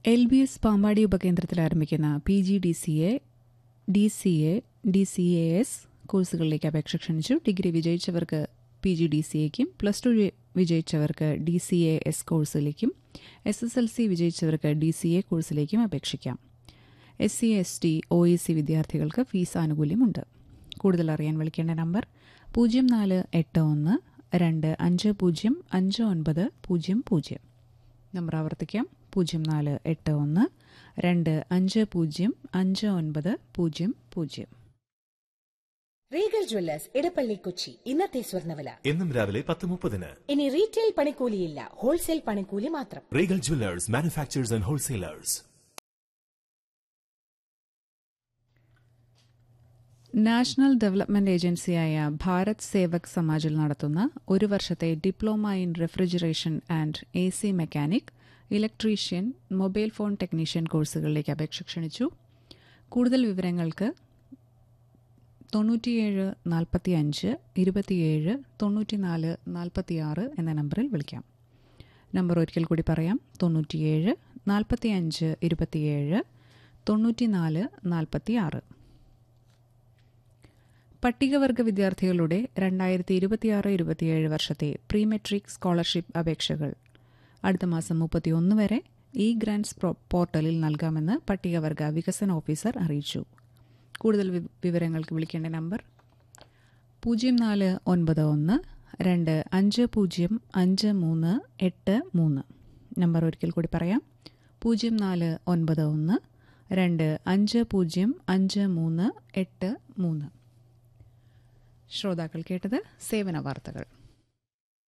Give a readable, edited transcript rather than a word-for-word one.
LBS Pampady ഉപകേന്ദ്രത്തിൽ ആരംഭിക്കുന്ന PGDCA, DCA, DCAS കോഴ്സുകളിലേക്ക് അപേക്ഷ ക്ഷണിച്ചു. ഡിഗ്രി വിജയിച്ചവർക്ക് PGDCAയ്ക്കും +2 വിജയിച്ചവർക്ക് DCAS കോഴ്സിലേക്കും SSLC വിജയിച്ചവർക്ക് DCA കോഴ്സിലേക്കും അപേക്ഷിക്കാം. SC, ST, OEC വിദ്യാർത്ഥികൾക്ക് ഫീസ് ആനുകൂല്യമുണ്ട്. കൂടുതൽ അറിയാൻ വിളിക്കേണ്ട നമ്പർ 0481 250 5900. നമ്പർ ആവർത്തിക്കാം, 0481 250 5900. Regal Jewellers Edappally Kochi. ഇന്നത്തെ സ്വർണ്ണവില എന്നും രാവിലെ 10:30. ഇനി റീറ്റെയിൽ പണിക്കൂലിയില്ല, ഹോൾസെയിൽ പണിക്കൂലി മാത്രം. Regal Jewellers, manufacturers and wholesalers. National development ഏജൻസിയായ ഭാരത് സേവക് സമാജിൽ നടത്തുന്ന ഒരു വർഷത്തെ diploma in refrigeration and AC mechanic, electrician, mobile phone technician കോഴ്സുകളിലേക്ക് അപേക്ഷ ക്ഷണിച്ചു. കൂടുതൽ വിവരങ്ങൾക്ക് 97 45 27 94 46 എന്ന നമ്പറിൽ വിളിക്കാം. നമ്പർ ഒരിക്കൽ കൂടി പറയാം, 97 45 27 94 46. പട്ടികവർഗ വിദ്യാർത്ഥികളുടെ 2026-27 വർഷത്തെ പ്രീ മെട്രിക് സ്കോളർഷിപ്പ് അപേക്ഷകൾ അടുത്ത മാസം 31 വരെ ഗ്രാന്റ്സ് പോർട്ടലിൽ നൽകാമെന്ന് പട്ടികവർഗ വികസന ഓഫീസർ അറിയിച്ചു. കൂടുതൽ വിവരങ്ങൾക്ക് വിളിക്കേണ്ട നമ്പർ 0491 250 5383. നമ്പർ ഒരിക്കൽ കൂടി പറയാം, 0491 250 5383. ശ്രോതാക്കൾ കേട്ടത് സേവന വാർത്തകൾ.